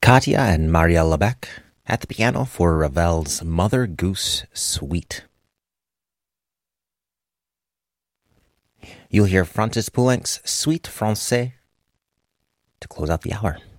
Katya and Maria Lebec at the piano for Ravel's Mother Goose Suite. You'll hear Francis Poulenc's Suite Francais to close out the hour.